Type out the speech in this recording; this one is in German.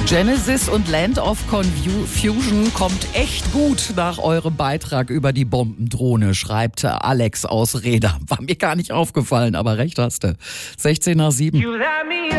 Genesis und Land of Confusion kommt echt gut nach eurem Beitrag über die Bombendrohne, schreibt Alex aus Reda. War mir gar nicht aufgefallen, aber recht hast du. 16 nach 7.